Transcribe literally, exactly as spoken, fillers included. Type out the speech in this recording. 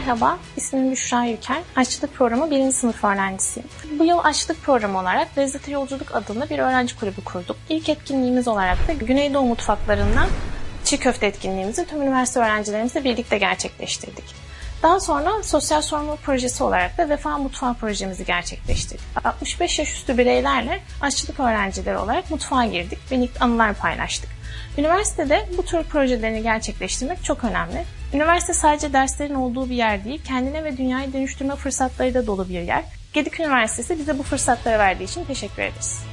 Merhaba, ismim Büşra Yüker. Aşçılık Programı birinci sınıf öğrencisiyim. Bu yıl aşçılık programı olarak Lezzete Yolculuk adında bir öğrenci kulübü kurduk. İlk etkinliğimiz olarak da Güneydoğu mutfaklarından çiğ köfte etkinliğimizi tüm üniversite öğrencilerimizle birlikte gerçekleştirdik. Daha sonra sosyal sorumluluk projesi olarak da Vefa Mutfağı projemizi gerçekleştirdik. altmış beş yaş üstü bireylerle aşçılık öğrencileri olarak mutfağa girdik ve ilk anılar paylaştık. Üniversitede bu tür projelerini gerçekleştirmek çok önemli. Üniversite sadece derslerin olduğu bir yer değil, kendine ve dünyayı dönüştürme fırsatları da dolu bir yer. Gedik Üniversitesi bize bu fırsatları verdiği için teşekkür ederiz.